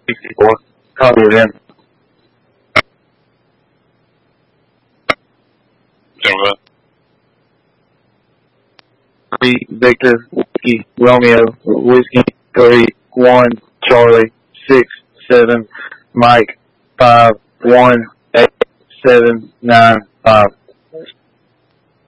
64. Copy again. Victor, Whiskey, Romeo, Whiskey, 3, 1, Charlie, 6, 7, Mike, 5, 1, 8, 7, 9, 5.